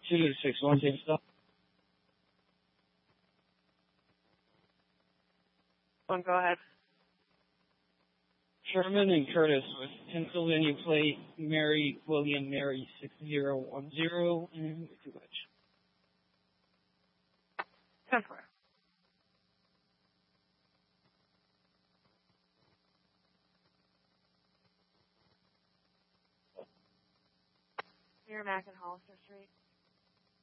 261, same stop. Go ahead. Sherman and Curtis with Pennsylvania plate Mary William Mary 6010 and way too much. 10-4. Near Mac and Hollister Street.